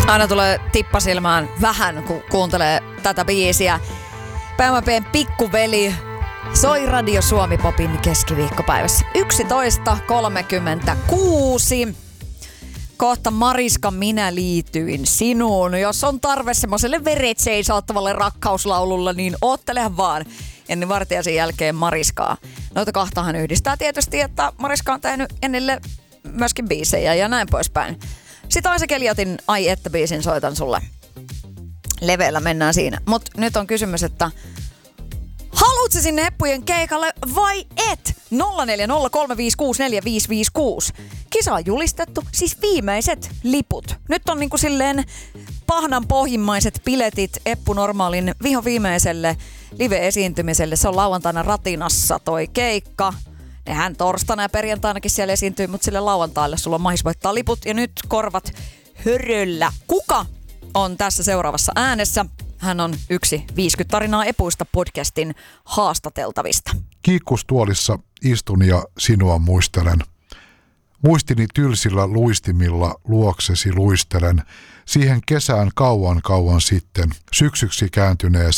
Aina tulee tippasilmään vähän, kun kuuntelee tätä biisiä. PMP:n pikkuveli soi Radio Suomi Popin keskiviikkopäivässä 11.36. Kohta Mariska, minä liityin sinuun. Jos on tarve semmoiselle veret seisauttavalle rakkauslaululle, niin oottelehan vaan. Jenni Vartiaisen jälkeen Mariskaa. Noita kahtahan yhdistää tietysti, että Mariska on tehnyt Jennille myöskin biisejä ja näin poispäin. Sitten Aisa Keliotin Ai että biisin soitan sulle. Leveellä mennään siinä. Mut nyt on kysymys, että haluatko sinne Eppujen keikalle vai et? 0403564556. Kisa on julistettu, siis viimeiset liput. Nyt on niinku silleen pahnan pohjimmaiset piletit Eppu Normaalin viimeiselle live-esiintymiselle. Se on lauantaina Ratinassa toi keikka. Hän torstaina ja perjantainakin siellä esiintyy, mutta sille lauantaille sulla on mahis voittaa liput. Ja nyt korvat höröllä. Kuka on tässä seuraavassa äänessä? Hän on yksi 50 tarinaa Epuista podcastin haastateltavista. Kiikkustuolissa istun ja sinua muistelen. Muistini tylsillä luistimilla luoksesi luistelen. Siihen kesään kauan sitten, syksyksi kääntyneeseen